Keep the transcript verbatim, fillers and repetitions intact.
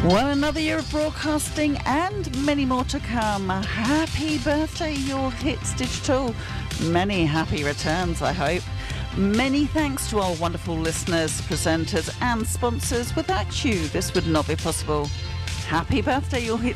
Well, another year of broadcasting and many more to come. Happy birthday, Your Hits Digital. Many happy returns, I hope. Many thanks to our wonderful listeners, presenters and sponsors. Without you, this would not be possible. Happy birthday, Your Hits